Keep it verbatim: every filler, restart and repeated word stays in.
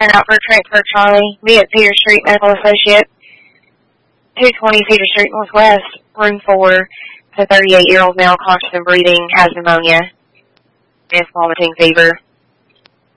out for transfer, Charlie. Be at Cedar Street, Medical Associate. two twenty Cedar Street Northwest, room four. It's a thirty-eight-year-old male, conscious and breathing, has pneumonia. Is vomiting fever.